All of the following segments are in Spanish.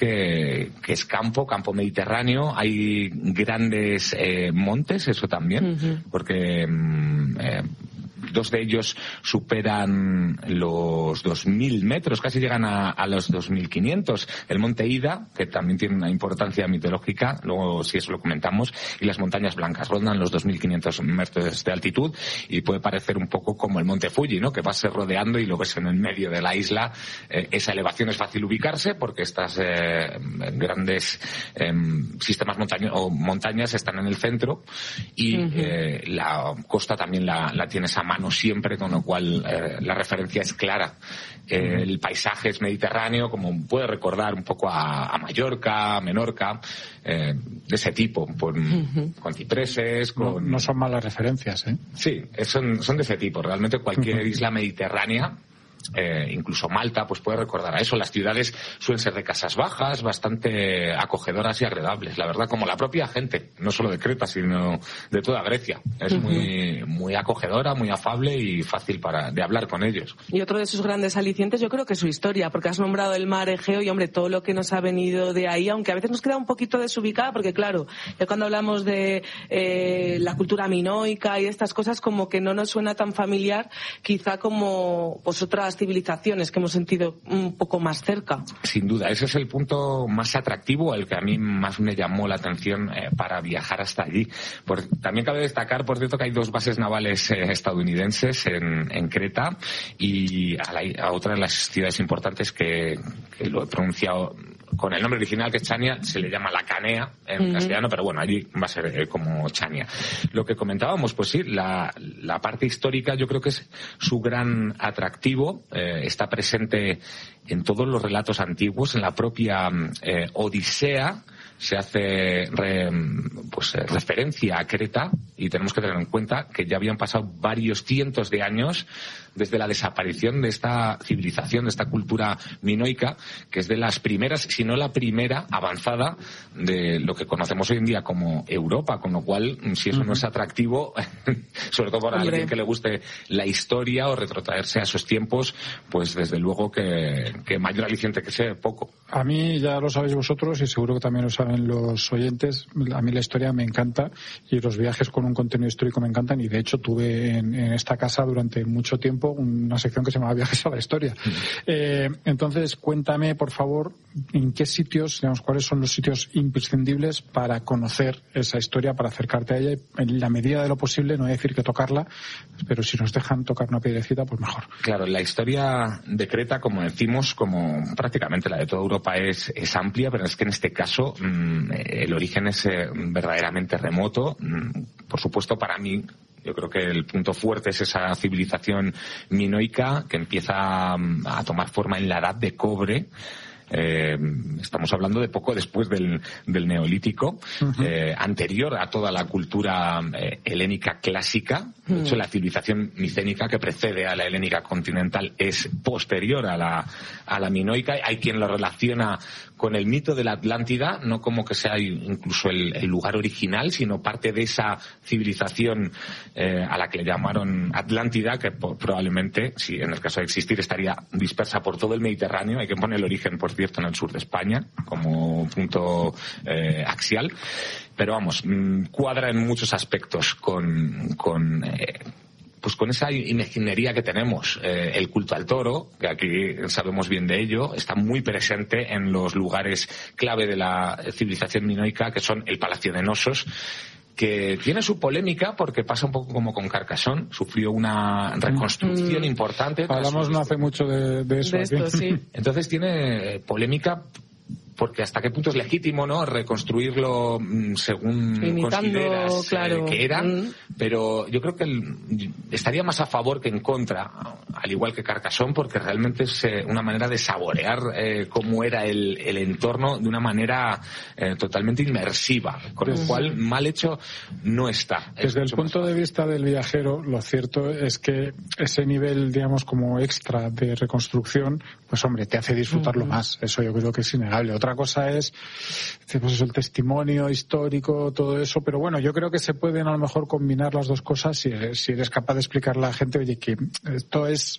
que es campo mediterráneo. Hay grandes montes, eso también, porque dos de ellos superan los 2.000 metros, casi llegan a los 2.500. El monte Ida, que también tiene una importancia mitológica, luego si eso lo comentamos, y las montañas blancas rondan los 2.500 metros de altitud, y puede parecer un poco como el monte Fuji, ¿no? Que vas rodeando y lo ves en el medio de la isla. Esa elevación es fácil ubicarse porque estas grandes sistemas montañas están en el centro, y la costa también la tienes a mano siempre, con lo cual la referencia es clara. El paisaje es mediterráneo, como puede recordar un poco a Mallorca, a Menorca, de ese tipo, con cipreses, No son malas referencias, ¿eh? Sí, son de ese tipo. Realmente cualquier isla mediterránea, incluso Malta, pues puede recordar a eso. Las ciudades suelen ser de casas bajas, bastante acogedoras y agradables, la verdad, como la propia gente, no solo de Creta, sino de toda Grecia. Es muy acogedora, muy afable y fácil de hablar con ellos. Y otro de sus grandes alicientes, yo creo que es su historia, porque has nombrado el mar Egeo y, hombre, todo lo que nos ha venido de ahí, aunque a veces nos queda un poquito desubicada, porque claro, ya cuando hablamos de la cultura minoica y estas cosas, como que no nos suena tan familiar, quizá como pues otras civilizaciones que hemos sentido un poco más cerca. Sin duda, ese es el punto más atractivo, el que a mí más me llamó la atención para viajar hasta allí. También cabe destacar, por cierto, que hay 2 bases navales estadounidenses en Creta, y a otra de las ciudades importantes que lo he pronunciado con el nombre original, que es Chania, se le llama La Canea en castellano, pero bueno, allí va a ser como Chania. Lo que comentábamos, pues sí, la parte histórica yo creo que es su gran atractivo. Está presente en todos los relatos antiguos, en la propia Odisea se hace referencia a Creta, y tenemos que tener en cuenta que ya habían pasado varios cientos de años desde la desaparición de esta civilización, de esta cultura minoica, que es de las primeras, si no la primera avanzada de lo que conocemos hoy en día como Europa, con lo cual, si eso no es atractivo, sobre todo para alguien que le guste la historia o retrotraerse a esos tiempos, pues desde luego que mayor aliciente que sea poco. A mí, ya lo sabéis vosotros, y seguro que también lo saben los oyentes, a mí la historia me encanta, y los viajes con un contenido histórico me encantan, y de hecho tuve en esta casa durante mucho tiempo una sección que se llamaba Viajes a la Historia. Entonces, cuéntame, por favor, en qué sitios, digamos, cuáles son los sitios imprescindibles para conocer esa historia, para acercarte a ella, en la medida de lo posible, no voy a decir que tocarla, pero si nos dejan tocar una piedrecita, pues mejor. Claro, la historia de Creta, como decimos, como prácticamente la de toda Europa, es amplia, pero es que en este caso el origen es verdaderamente remoto. Por supuesto, para mí, yo creo que el punto fuerte es esa civilización minoica que empieza a tomar forma en la Edad de Cobre. Estamos hablando de poco después del Neolítico, anterior a toda la cultura helénica clásica. De hecho, la civilización micénica que precede a la helénica continental es posterior a la minoica. Hay quien lo relaciona con el mito de la Atlántida, no como que sea incluso el lugar original, sino parte de esa civilización a la que le llamaron Atlántida, que probablemente, si en el caso de existir, estaría dispersa por todo el Mediterráneo. Hay que poner el origen, por cierto, en el sur de España, como punto axial. Pero vamos, cuadra en muchos aspectos con esa imaginería que tenemos. El culto al toro, que aquí sabemos bien de ello, está muy presente en los lugares clave de la civilización minoica, que son el Palacio de Nosos, que tiene su polémica porque pasa un poco como con Carcassonne, sufrió una reconstrucción importante. Hablamos no hace mucho de eso. De esto, sí. Entonces tiene polémica porque hasta qué punto es legítimo, ¿no?, reconstruirlo según consideras que era, pero yo creo que estaría más a favor que en contra, al igual que Carcassonne, porque realmente es una manera de saborear cómo era el entorno de una manera totalmente inmersiva, con lo cual mal hecho no está. Desde el punto de vista del viajero, lo cierto es que ese nivel, digamos, como extra de reconstrucción, pues hombre, te hace disfrutarlo más. Eso yo creo que es innegable. Otra cosa es pues eso, el testimonio histórico, todo eso, pero bueno, yo creo que se pueden a lo mejor combinar las dos cosas si eres capaz de explicarle a la gente, oye, que esto es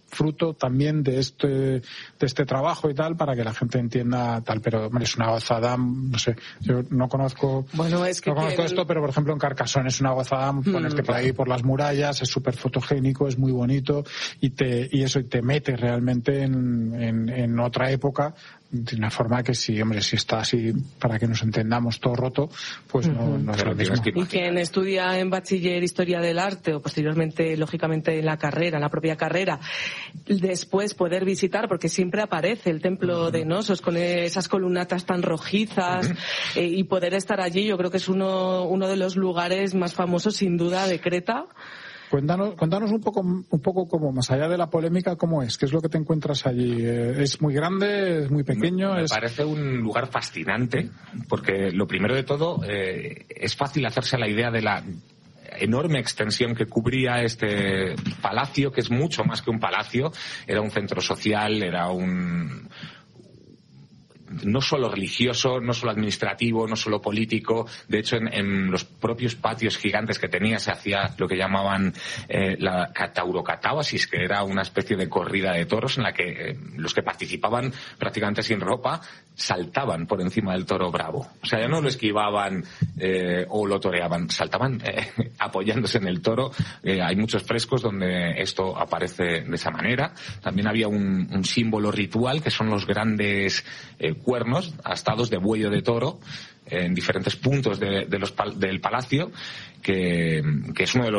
fruto también de este trabajo y tal, para que la gente entienda tal. Pero hombre, es una gozada, no sé, yo no conozco, esto, pero por ejemplo en Carcassonne es una gozada ponerte por ahí por las murallas, es súper fotogénico, es muy bonito y te mete realmente en otra época, de una forma que si está así, para que nos entendamos, todo roto, pues no es lo mismo. Y quien estudia en bachiller Historia del Arte o posteriormente, lógicamente, en la propia carrera, después poder visitar, porque siempre aparece el templo de Knossos con esas columnatas tan rojizas, y poder estar allí, yo creo que es uno de los lugares más famosos, sin duda, de Creta. Cuéntanos un poco como, más allá de la polémica, ¿cómo es? ¿Qué es lo que te encuentras allí? ¿Es muy grande? ¿Es muy pequeño? Me parece un lugar fascinante, porque lo primero de todo, es fácil hacerse la idea de la enorme extensión que cubría este palacio, que es mucho más que un palacio. Era un centro social, era no solo religioso, no solo administrativo, no solo político. De hecho, en los propios patios gigantes que tenía se hacía lo que llamaban la cataurocatábasis, que era una especie de corrida de toros en la que los que participaban prácticamente sin ropa saltaban por encima del toro bravo. O sea, ya no lo esquivaban o lo toreaban, saltaban apoyándose en el toro. Hay muchos frescos donde esto aparece de esa manera. También había un símbolo ritual, que son los grandes cuernos astados de buey de toro en diferentes puntos del palacio, que es uno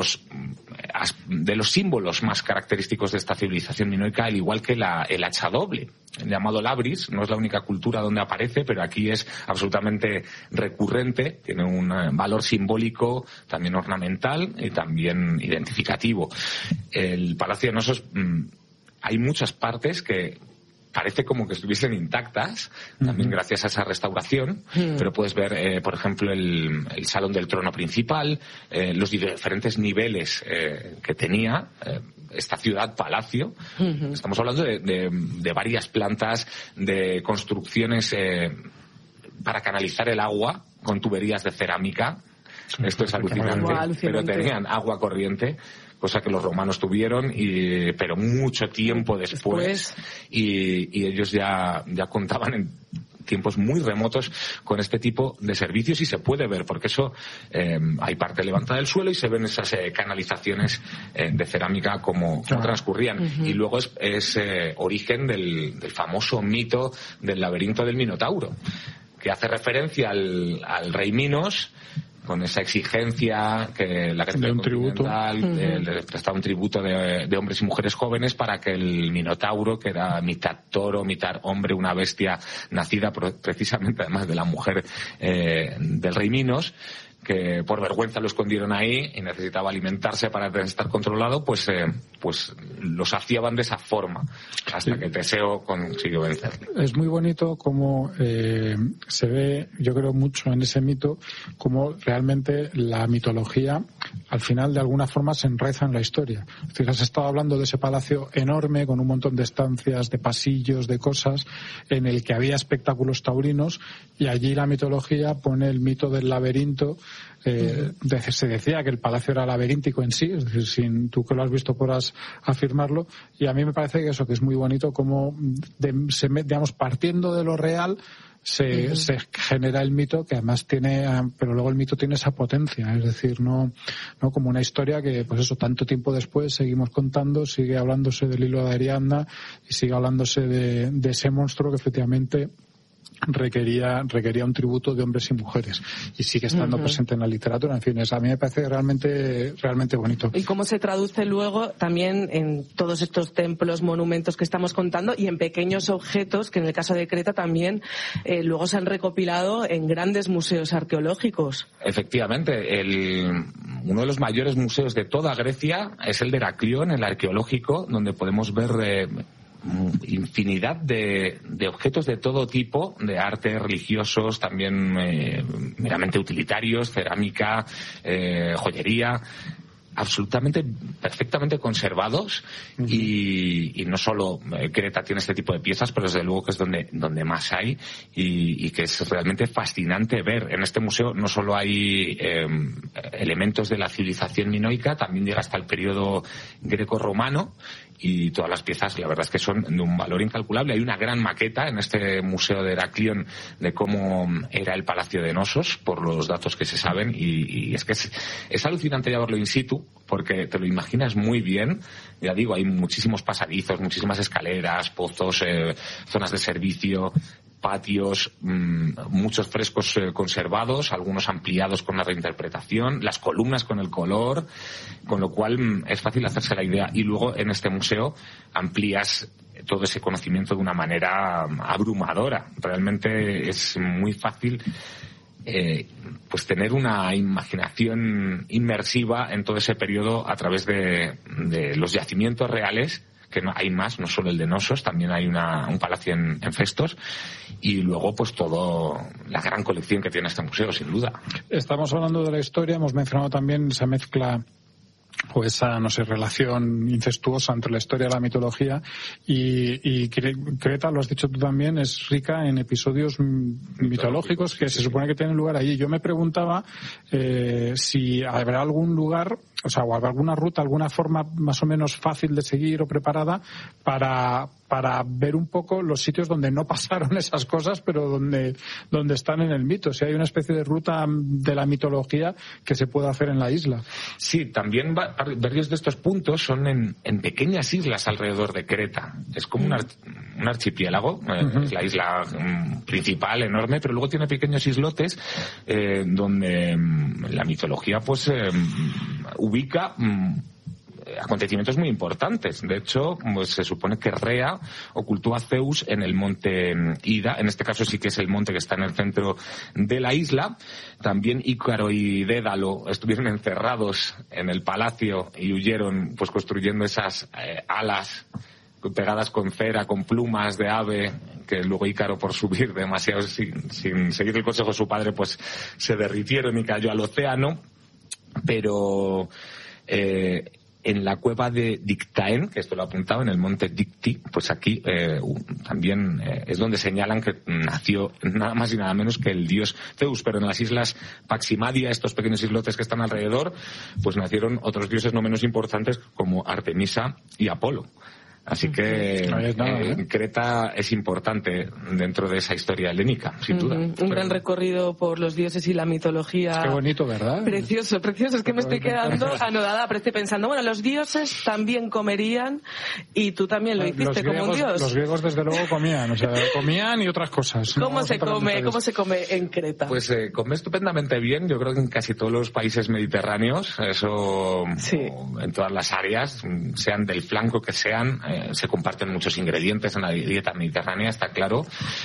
de los símbolos más característicos de esta civilización minoica, al igual que el hacha doble, llamado labris. No es la única cultura donde aparece, pero aquí es absolutamente recurrente, tiene un valor simbólico, también ornamental y también identificativo. El Palacio de Knossos, hay muchas partes que parece como que estuviesen intactas, también gracias a esa restauración, pero puedes ver, por ejemplo, el salón del trono principal, los diferentes niveles que tenía esta ciudad-palacio. Estamos hablando de varias plantas, de construcciones para canalizar el agua con tuberías de cerámica. Esto es alucinante, pero tenían agua corriente, cosa que los romanos tuvieron, pero mucho tiempo después. Y ellos ya contaban en tiempos muy remotos con este tipo de servicios, y se puede ver, porque eso hay parte levantada del suelo y se ven esas canalizaciones de cerámica como transcurrían. Y luego es origen del famoso mito del laberinto del Minotauro, que hace referencia al rey Minos, con esa exigencia que la Grecia continental le prestaba un tributo de hombres y mujeres jóvenes para que el Minotauro, que era mitad toro, mitad hombre, una bestia nacida precisamente además de la mujer del rey Minos, que por vergüenza lo escondieron ahí y necesitaba alimentarse para estar controlado, pues lo saciaban de esa forma hasta que Teseo consiguió vencerle. Es muy bonito cómo se ve, yo creo mucho en ese mito, cómo realmente la mitología al final de alguna forma se enraiza en la historia. Es decir, has estado hablando de ese palacio enorme con un montón de estancias, de pasillos, de cosas, en el que había espectáculos taurinos, y allí la mitología pone el mito del laberinto. Se decía que el palacio era laberíntico en sí, es decir, tú que lo has visto podrás afirmarlo, y a mí me parece que es muy bonito cómo, digamos, partiendo de lo real, se genera el mito, que además pero luego el mito tiene esa potencia, es decir, no como una historia que, pues eso, tanto tiempo después seguimos contando, sigue hablándose del hilo de Ariadna y sigue hablándose de ese monstruo que efectivamente requería un tributo de hombres y mujeres, y sigue estando presente en la literatura. En fin, a mí me parece realmente bonito. Y cómo se traduce luego también en todos estos templos, monumentos que estamos contando, y en pequeños objetos que en el caso de Creta también luego se han recopilado en grandes museos arqueológicos. Efectivamente, uno de los mayores museos de toda Grecia es el de Heraclión, el arqueológico, donde podemos ver infinidad de objetos de todo tipo, de arte, religiosos, también meramente utilitarios, cerámica, joyería, absolutamente perfectamente conservados, y no solo Creta tiene este tipo de piezas, pero desde luego que es donde más hay, y que es realmente fascinante ver. En este museo no solo hay elementos de la civilización minoica, también llega hasta el periodo greco-romano, y todas las piezas, la verdad es que son de un valor incalculable. Hay una gran maqueta en este Museo de Heraclión de cómo era el Palacio de Nosos, por los datos que se saben, y es que es alucinante ya verlo in situ, porque te lo imaginas muy bien. Ya digo, hay muchísimos pasadizos, muchísimas escaleras, pozos, zonas de servicio, patios, muchos frescos conservados, algunos ampliados con la reinterpretación, las columnas con el color, con lo cual es fácil hacerse la idea. Y luego en este museo amplías todo ese conocimiento de una manera abrumadora. Realmente es muy fácil pues tener una imaginación inmersiva en todo ese periodo a través de los yacimientos reales, que no hay más, no solo el de Nosos, también hay un palacio en Festos, y luego pues todo la gran colección que tiene este museo, sin duda. Estamos hablando de la historia, hemos mencionado también esa mezcla o esa, no sé, relación incestuosa entre la historia y la mitología, y Creta, lo has dicho tú también, es rica en episodios mitológicos que se supone que tienen lugar allí. Yo me preguntaba si habrá algún lugar, o sea, o habrá alguna ruta, alguna forma más o menos fácil de seguir o preparada para ver un poco los sitios donde no pasaron esas cosas, pero donde están en el mito. Si hay una especie de ruta de la mitología que se puede hacer en la isla. Sí, también varios de estos puntos son en pequeñas islas alrededor de Creta. Es como un archipiélago, es la isla principal, enorme, pero luego tiene pequeños islotes donde la mitología pues ubica acontecimientos muy importantes. De hecho, pues se supone que Rea ocultó a Zeus en el monte Ida. En este caso sí que es el monte que está en el centro de la isla. También Ícaro y Dédalo estuvieron encerrados en el palacio y huyeron, pues construyendo esas alas pegadas con cera, con plumas de ave, que luego Ícaro, por subir demasiado sin seguir el consejo de su padre, pues se derritieron y cayó al océano. Pero en la cueva de Dictaen, que esto lo he apuntado, en el monte Dicti, pues aquí también es donde señalan que nació nada más y nada menos que el dios Zeus, pero en las islas Paximadia, estos pequeños islotes que están alrededor, pues nacieron otros dioses no menos importantes como Artemisa y Apolo. Así que Creta es importante dentro de esa historia helénica, sin duda. Un gran recorrido por los dioses y la mitología. Qué bonito, ¿verdad? Precioso, precioso. Es que me estoy quedando anodada, pero estoy pensando, bueno, los dioses también comerían y tú también lo hiciste como un dios. Los griegos, desde luego, comían. O sea, comían y otras cosas. ¿Cómo se come en Creta? Pues come estupendamente bien. Yo creo que en casi todos los países mediterráneos, eso sí. En todas las áreas, sean del flanco que sean, se comparten muchos ingredientes en la dieta mediterránea, está claro.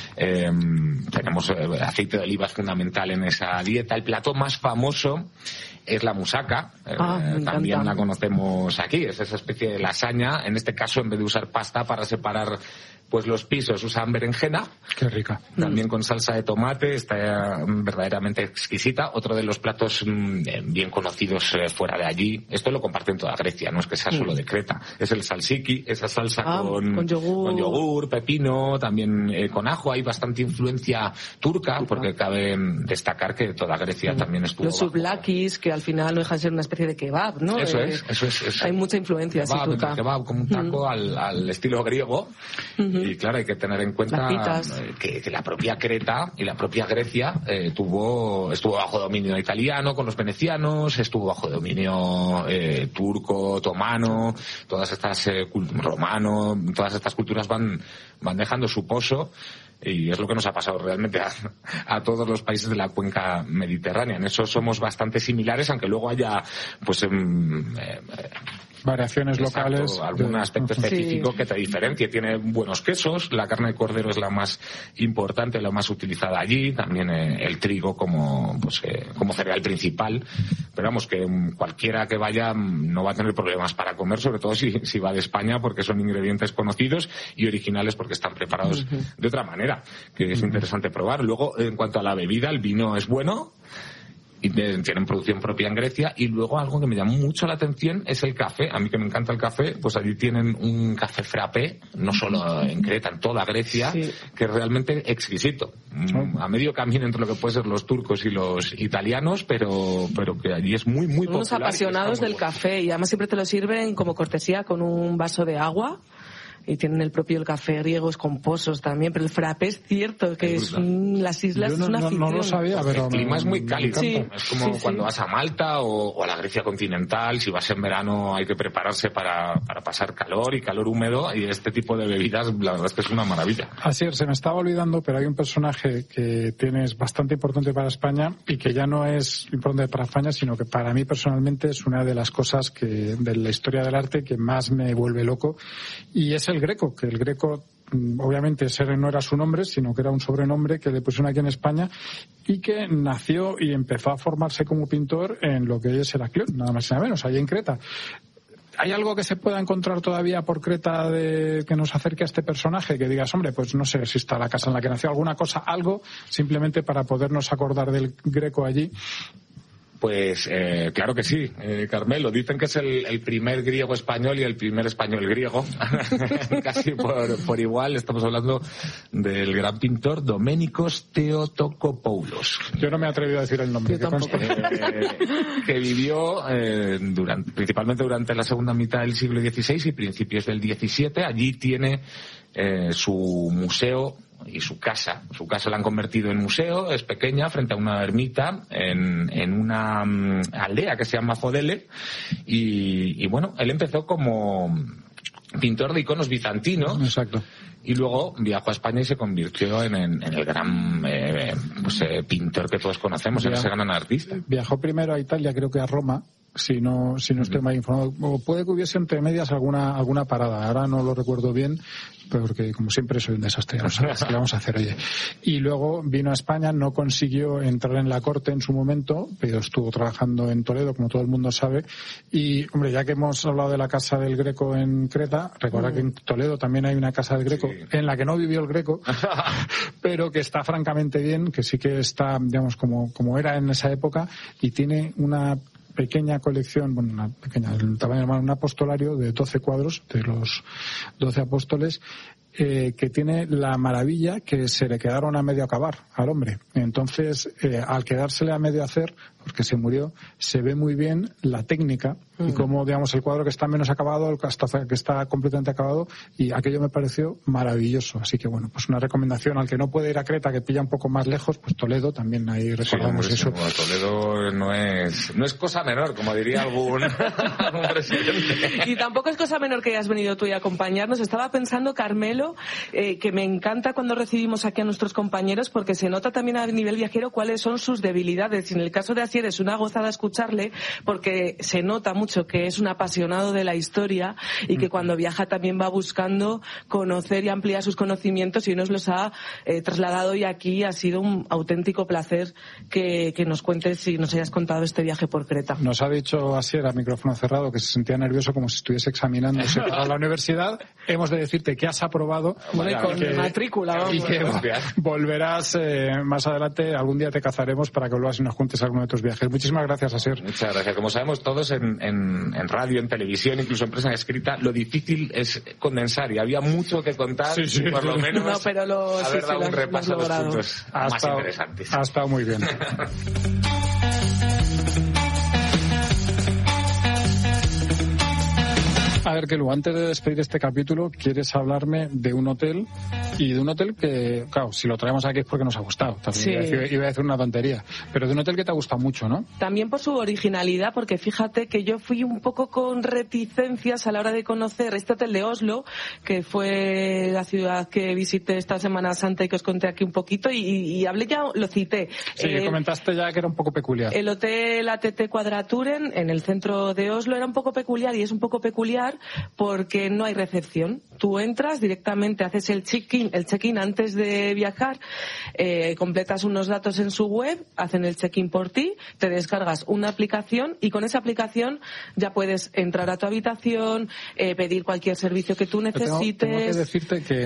Tenemos aceite de oliva, es fundamental en esa dieta. El plato más famoso es la musaca, también la conocemos aquí, es esa especie de lasaña. En este caso, en vez de usar pasta para separar pues los pisos, usan berenjena. Qué rica. También con salsa de tomate, está verdaderamente exquisita. Otro de los platos bien conocidos fuera de allí, esto lo comparten toda Grecia, no es que sea solo de Creta, es el salsiki, esa salsa con yogur, pepino, también con ajo. Hay bastante influencia turca, porque cabe destacar que toda Grecia también estuvo los souvlakis, que al final no dejan de ser una especie de kebab, ¿no? Eso es. Hay mucha influencia turca. Kebab como un taco al estilo griego. Y claro, hay que tener en cuenta que la propia Creta y la propia Grecia estuvo bajo dominio italiano con los venecianos, estuvo bajo dominio turco, otomano, todas estas romano, todas estas culturas van dejando su pozo. Y es lo que nos ha pasado realmente a todos los países de la cuenca mediterránea. En eso somos bastante similares, aunque luego haya pues variaciones locales, algún aspecto específico que te diferencie. Tiene buenos quesos, la carne de cordero es la más importante, la más utilizada allí, también el trigo como cereal principal, pero vamos, que cualquiera que vaya no va a tener problemas para comer, sobre todo si va de España, porque son ingredientes conocidos y originales porque están preparados de otra manera, que es interesante probar. Luego, en cuanto a la bebida, el vino es bueno. y tienen producción propia en Grecia. Y luego algo que me llamó mucho la atención es el café. A mí que me encanta el café, pues allí tienen un café frappé, no solo en Creta, en toda Grecia, sí, que es realmente exquisito. A medio camino entre lo que pueden ser los turcos y los italianos, pero que allí es muy, muy popular. Unos apasionados del café, y además siempre te lo sirven como cortesía con un vaso de agua. Y tienen el café griego, es con pozos también, pero el frappé es cierto que las islas es una afición. No lo sabía, pero el clima es muy cálido. Sí, es como cuando vas a Malta o a la Grecia continental. Si vas en verano hay que prepararse para pasar calor y calor húmedo, y este tipo de bebidas la verdad es que es una maravilla. Así es, se me estaba olvidando, pero hay un personaje que tienes bastante importante para España y que ya no es importante para España, sino que para mí personalmente es una de las cosas de la historia del arte que más me vuelve loco, y es el Greco, que el Greco obviamente ese no era su nombre, sino que era un sobrenombre que le pusieron aquí en España, y que nació y empezó a formarse como pintor en lo que hoy es Heraclión, nada más y nada menos, allí en Creta. ¿Hay algo que se pueda encontrar todavía por Creta que nos acerque a este personaje? Que digas, hombre, pues no sé si está la casa en la que nació, alguna cosa, algo, simplemente para podernos acordar del Greco allí. Pues claro que sí, Carmelo. Dicen que es el primer griego español y el primer español griego. Casi por igual. Estamos hablando del gran pintor Doménicos Theotokopoulos. Yo no me he atrevido a decir el nombre. Que vivió principalmente durante la segunda mitad del siglo XVI y principios del XVII. Allí tiene su museo y su casa la han convertido en museo. Es pequeña, frente a una ermita en una aldea que se llama Fodele, y bueno, él empezó como pintor de iconos bizantinos. Exacto. Y luego viajó a España y se convirtió en el gran pintor que todos conocemos, en ese gran artista. Viajó primero a Italia, creo que a Roma, si no estoy mal informado. O puede que hubiese entre medias alguna parada. Ahora no lo recuerdo bien, porque como siempre soy un desastre. No sabes qué vamos a hacer, oye. Y luego vino a España, no consiguió entrar en la corte en su momento, pero estuvo trabajando en Toledo, como todo el mundo sabe. Y, hombre, ya que hemos hablado de la casa del Greco en Creta, recuerda que en Toledo también hay una casa del Greco, sí, en la que no vivió el Greco, pero que está francamente bien, que sí que está, digamos, como era en esa época, y tiene una pequeña colección, el tamaño normal, un apostolario de 12 cuadros de los 12 apóstoles, que tiene la maravilla que se le quedaron a medio acabar al hombre. Entonces, al quedársele a medio hacer, porque se murió, se ve muy bien la técnica y como, digamos, el cuadro que está menos acabado, hasta que está completamente acabado, y aquello me pareció maravilloso. Así que, bueno, pues una recomendación al que no puede ir a Creta, que pilla un poco más lejos, pues Toledo también, ahí recordamos eso. Toledo no es cosa menor, como diría algún presidente. Y tampoco es cosa menor que hayas venido tú y acompañarnos. Estaba pensando, Carmelo, que me encanta cuando recibimos aquí a nuestros compañeros, porque se nota también a nivel viajero cuáles son sus debilidades. Y en el caso de Asier es una gozada escucharle, porque se nota mucho que es un apasionado de la historia y que cuando viaja también va buscando conocer y ampliar sus conocimientos, y nos los ha trasladado, y aquí ha sido un auténtico placer que nos cuentes y nos hayas contado este viaje por Creta. Nos ha dicho Asier a micrófono cerrado que se sentía nervioso como si estuviese examinándose para la universidad. Hemos de decirte que has aprobado con matrícula, vamos. Y que volverás más adelante, algún día te cazaremos para que vuelvas y nos juntes alguno de tus viajes. Muchísimas gracias, Asier. Muchas gracias. Como sabemos todos, en radio, en televisión, incluso en prensa escrita, lo difícil es condensar, y había mucho que contar, por lo menos haber dado un repaso a los puntos más interesantes. Ha estado muy bien. A ver, Kelu, antes de despedir este capítulo, ¿quieres hablarme de un hotel? Y de un hotel que, claro, si lo traemos aquí es porque nos ha gustado. También iba a decir una tontería. Pero de un hotel que te ha gustado mucho, ¿no? También por su originalidad, porque fíjate que yo fui un poco con reticencias a la hora de conocer este hotel de Oslo, que fue la ciudad que visité esta Semana Santa y que os conté aquí un poquito, y hablé ya, lo cité. Sí, comentaste ya que era un poco peculiar. El hotel ATT Quadraturen, en el centro de Oslo, era un poco peculiar, y es un poco peculiar porque no hay recepción. Tú entras directamente, haces el check-in antes de viajar, completas unos datos en su web, hacen el check-in por ti, te descargas una aplicación, y con esa aplicación ya puedes entrar a tu habitación, pedir cualquier servicio que tú necesites. Tengo que decirte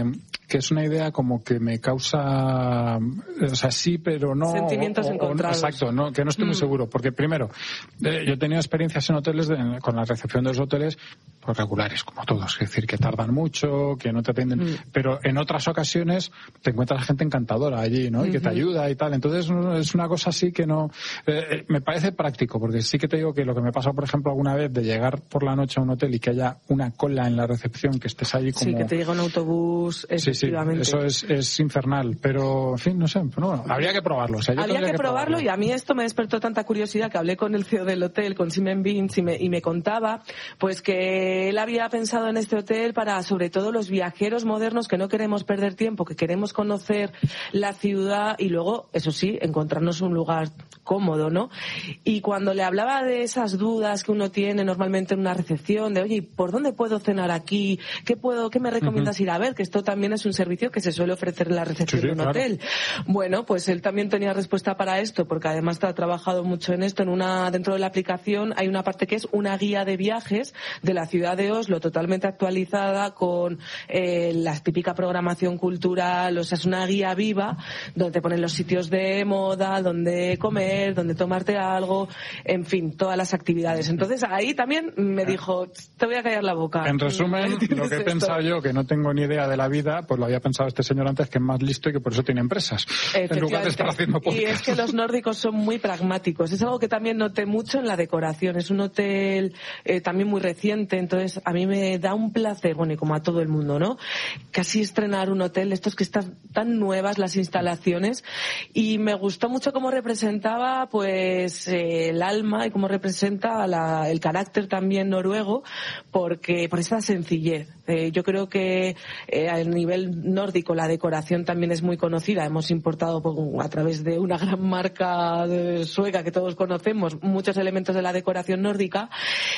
que es una idea como que me causa, o sea, sí, pero no. Sentimientos encontrados. Exacto, no, que no estoy muy seguro. Porque primero, yo he tenido experiencias en hoteles con la recepción de los hoteles pues regulares, como todos. Es decir, que tardan mucho, que no te atienden. Pero en otras ocasiones te encuentras gente encantadora allí, ¿no? Y que te ayuda y tal. Entonces es una cosa así que no. Me parece práctico, porque sí que te digo que lo que me pasa, por ejemplo, alguna vez de llegar por la noche a un hotel y que haya una cola en la recepción, que estés allí como... Sí, que te llega un autobús, efectivamente. Sí, eso es infernal, pero, en fin, no sé, bueno, habría que probarlo. O sea, habría que probarlo, y a mí esto me despertó tanta curiosidad que hablé con el CEO del hotel, con Simon Vince, y me contaba pues que él había pensado en este hotel para, sobre todo, los viajeros modernos que no queremos perder tiempo, que queremos conocer la ciudad y luego, eso sí, encontrarnos un lugar cómodo, ¿no? Y cuando le hablaba de esas dudas que uno tiene normalmente en una recepción, de oye, ¿por dónde puedo cenar aquí? ¿Qué me recomiendas ir a ver? Que esto también es un servicio que se suele ofrecer en la recepción de un hotel. Bueno, pues él también tenía respuesta para esto, porque además ha trabajado mucho en esto. Dentro de la aplicación hay una parte que es una guía de viajes de la ciudad de Oslo, totalmente actualizada con la típica programación cultural. O sea, es una guía viva donde te ponen los sitios de moda, donde comer, donde tomarte algo, en fin, todas las actividades. Entonces ahí también me dijo, te voy a callar la boca. En resumen, lo que he pensado yo, que no tengo ni idea de la vida, pues lo había pensado este señor antes, que es más listo y que por eso tiene empresas, en lugar de estar haciendo podcast. Y es que los nórdicos son muy pragmáticos. Es algo que también noté mucho en la decoración. Es un hotel también muy reciente, entonces a mí me da un placer, bueno, y como a todo el mundo, ¿no? Casi estrenar un hotel, estos que están tan nuevas las instalaciones, y me gustó mucho cómo representaba pues el alma y cómo representa el carácter también noruego, porque por esa sencillez. Yo creo que a nivel nórdico la decoración también es muy conocida. Hemos importado a través de una gran marca sueca que todos conocemos muchos elementos de la decoración nórdica,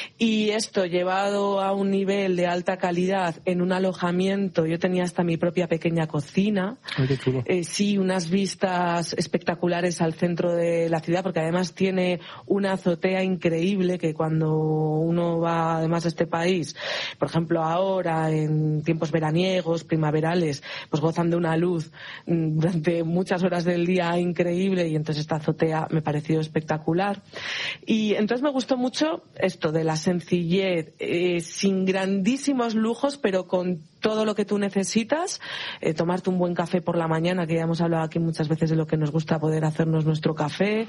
y esto llevado a un nivel de alta calidad en un alojamiento. Yo tenía hasta mi propia pequeña cocina. Ay, qué chulo. Sí, unas vistas espectaculares al centro de la ciudad, porque además tiene una azotea increíble que cuando uno va además a este país, por ejemplo ahora en tiempos veraniegos, primaverales, pues gozan de una luz durante muchas horas del día increíble, y entonces esta azotea me pareció espectacular. Y entonces me gustó mucho esto de la sencillez, sin grandísimos lujos, pero con todo lo que tú necesitas, tomarte un buen café por la mañana, que ya hemos hablado aquí muchas veces de lo que nos gusta poder hacernos nuestro café,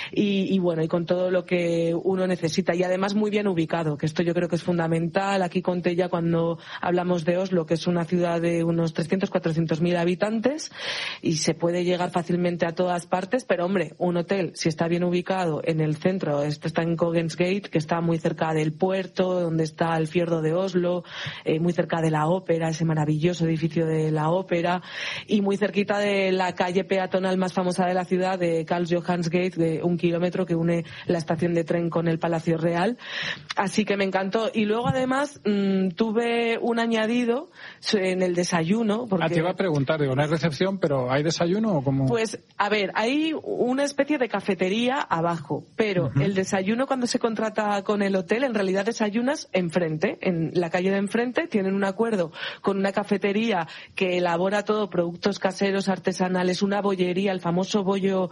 y bueno, y con todo lo que uno necesita, y además muy bien ubicado, que esto yo creo que es fundamental. Aquí conté ya cuando hablamos de Oslo, que es una ciudad de unos 300-400.000 habitantes, y se puede llegar fácilmente a todas partes, pero hombre, un hotel, si está bien ubicado en el centro, esto está en Kongens Gate, que está muy cerca del puerto, donde está el fiordo de Oslo, muy cerca de la ópera, ese maravilloso edificio de la ópera, y muy cerquita de la calle peatonal más famosa de la ciudad, de Karl Johans Gate, de 1 kilómetro, que une la estación de tren con el Palacio Real. Así que me encantó. Y luego además tuve un añadido en el desayuno. Porque... te iba a preguntar, digo, no hay recepción, pero ¿hay desayuno o cómo? Pues, a ver, hay una especie de cafetería abajo, pero el desayuno, cuando se contrata con el hotel, en realidad desayunas enfrente, en la calle de enfrente. Tienen un acuerdo con una cafetería que elabora todo, productos caseros, artesanales, una bollería, el famoso bollo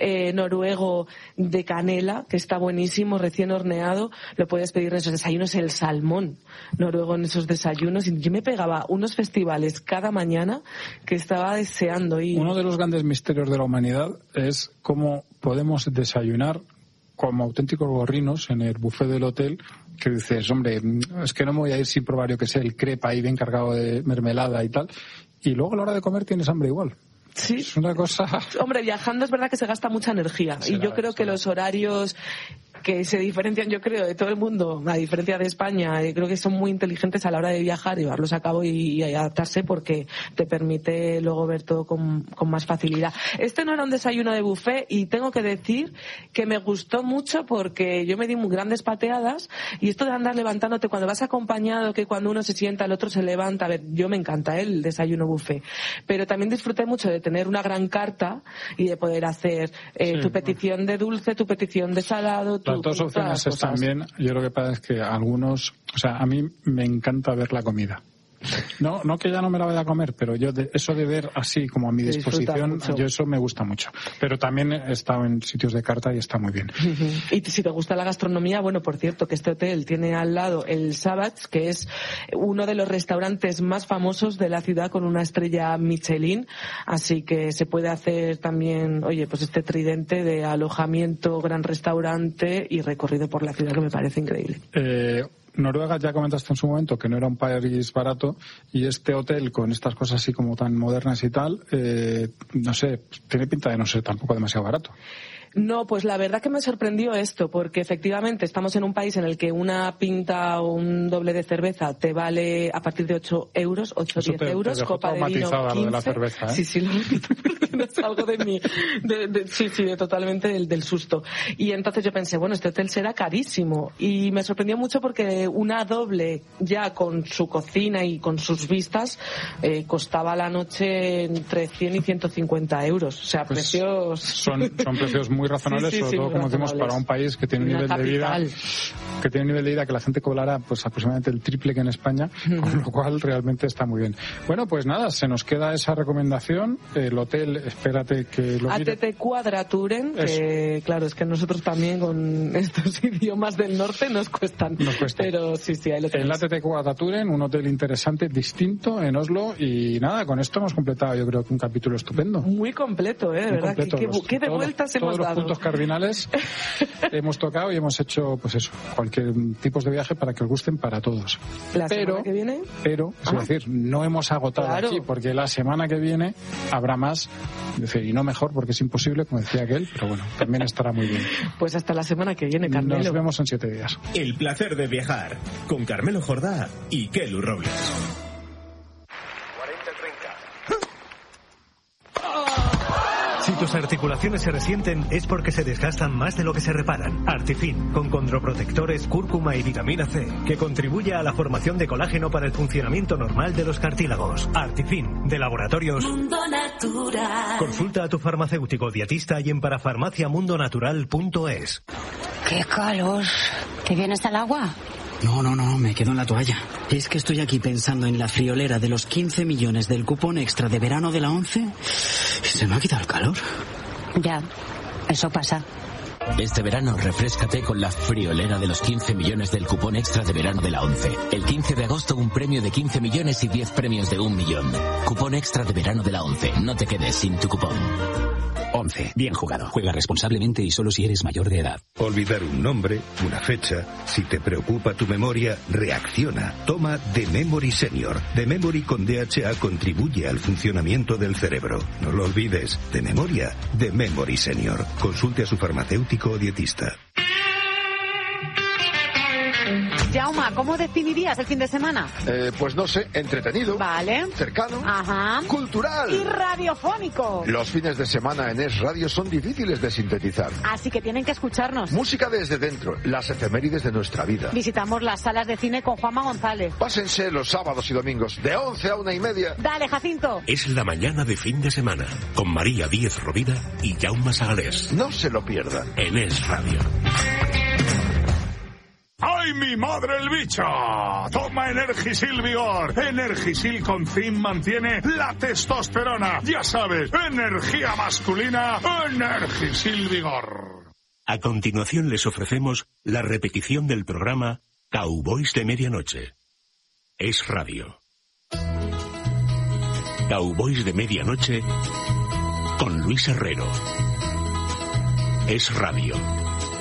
noruego de canela, que está buenísimo, recién horneado. Lo puedes pedir en esos desayunos, el salmón noruego en esos desayunos. Y yo me pegaba unos festivales cada mañana que estaba deseando ir. Uno de los grandes misterios de la humanidad es cómo podemos desayunar como auténticos gorrinos en el buffet del hotel, que dices, hombre, es que no me voy a ir sin probar, yo que sé, el crepe ahí bien cargado de mermelada y tal, y luego a la hora de comer tienes hambre igual. Sí. Es una cosa... Hombre, viajando es verdad que se gasta mucha energía, y yo creo que los horarios que se diferencian, yo creo, de todo el mundo, a diferencia de España, creo que son muy inteligentes a la hora de viajar, llevarlos a cabo y adaptarse, porque te permite luego ver todo con más facilidad. Este no era un desayuno de buffet, y tengo que decir que me gustó mucho, porque yo me di muy grandes pateadas, y esto de andar levantándote cuando vas acompañado, que cuando uno se sienta el otro se levanta. A ver, yo me encanta el desayuno buffet, pero también disfruté mucho de tener una gran carta y de poder hacer tu petición de dulce, tu petición de salado. Las dos opciones están bien. Yo lo que pasa es que algunos, o sea, a mí me encanta ver la comida. No que ya no me la vaya a comer, pero yo eso de ver así como a mi disposición, yo eso me gusta mucho. Pero también he estado en sitios de carta y está muy bien. Y si te gusta la gastronomía, bueno, por cierto, que este hotel tiene al lado el Savage, que es uno de los restaurantes más famosos de la ciudad con una estrella Michelin, así que se puede hacer también, oye, pues este tridente de alojamiento, gran restaurante y recorrido por la ciudad, que me parece increíble. Noruega, ya comentaste en su momento que no era un país barato, y este hotel con estas cosas así como tan modernas y tal, no sé, tiene pinta de no ser tampoco demasiado barato. No, pues la verdad que me sorprendió esto, porque efectivamente estamos en un país en el que una pinta o un doble de cerveza te vale a partir de 8 euros, 8 o 10 euros, copa de vino 15. Lo de la cerveza, ¿eh? Sí, lo repito porque no es algo de mí, de totalmente del susto. Y entonces yo pensé, bueno, este hotel será carísimo, y me sorprendió mucho porque una doble ya con su cocina y con sus vistas costaba la noche entre 100 y 150 euros, o sea, pues precios... Son precios muy razonables, sobre todo, como decimos, para un país que tiene un nivel de vida que la gente cobrará pues aproximadamente el triple que en España, con lo cual realmente está muy bien. Bueno, pues nada, se nos queda esa recomendación. El hotel, espérate que lo mire. ATT Quadraturen, que claro, es que nosotros también con estos idiomas del norte nos cuestan. Pero sí, ahí lo tenemos. El ATT Quadraturen, un hotel interesante, distinto, en Oslo, y nada, con esto hemos completado, yo creo que un capítulo estupendo. Muy completo, de verdad. ¿Qué de vueltas hemos dado? Puntos cardinales hemos tocado y hemos hecho, pues eso, cualquier tipo de viaje para que os gusten para todos. ¿La semana que viene? Es decir, no hemos agotado aquí, porque la semana que viene habrá más, es decir, y no mejor, porque es imposible, como decía aquel, pero bueno, también estará muy bien. Pues hasta la semana que viene, Carmelo. Nos vemos en 7 días. El placer de viajar con Carmelo Jordá y Kelu Robles. Si tus articulaciones se resienten es porque se desgastan más de lo que se reparan. Artifin, con condroprotectores, cúrcuma y vitamina C, que contribuye a la formación de colágeno para el funcionamiento normal de los cartílagos. Artifin, de Laboratorios Mundo Natural. Consulta a tu farmacéutico dietista y en parafarmaciamundonatural.es. ¡Qué calor! ¿Te vienes al agua? No, me quedo en la toalla. Es que estoy aquí pensando en la friolera de los 15 millones del cupón extra de verano de la 11 y se me ha quitado el calor. Ya, eso pasa. Este verano refréscate con la friolera de los 15 millones del cupón extra de verano de la 11. El 15 de agosto un premio de 15 millones y 10 premios de 1 millón. Cupón extra de verano de la 11. No te quedes sin tu cupón. 11. Bien jugado. Juega responsablemente y solo si eres mayor de edad. Olvidar un nombre, una fecha. Si te preocupa tu memoria, reacciona. Toma The Memory Senior. The Memory con DHA contribuye al funcionamiento del cerebro. No lo olvides. De memoria, The Memory Senior. Consulte a su farmacéutico o dietista. Jaume, ¿cómo definirías el fin de semana? Pues no sé, entretenido. Vale. Cercano. Ajá. Cultural. Y radiofónico. Los fines de semana en Es Radio son difíciles de sintetizar. Así que tienen que escucharnos. Música desde dentro, las efemérides de nuestra vida. Visitamos las salas de cine con Juanma González. Pásense los sábados y domingos de 11 a 1:30. Dale, Jacinto. Es la mañana de fin de semana con María Díez Rovira y Jaume Sagalés. No se lo pierdan. En Es Radio. ¡Ay, mi madre el bicho! Toma Energisil Vigor. Energisil con zinc mantiene la testosterona. Ya sabes, energía masculina, Energisil Vigor. A continuación les ofrecemos la repetición del programa Cowboys de Medianoche. Es Radio. Cowboys de Medianoche con Luis Herrero. Es Radio.